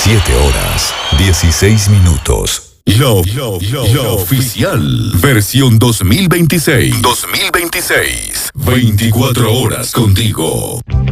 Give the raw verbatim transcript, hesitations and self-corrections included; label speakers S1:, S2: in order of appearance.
S1: siete horas, dieciséis minutos. Love, Love, Love, Love Oficial. Versión dos mil veintiséis. dos mil veintiséis. veinticuatro horas contigo.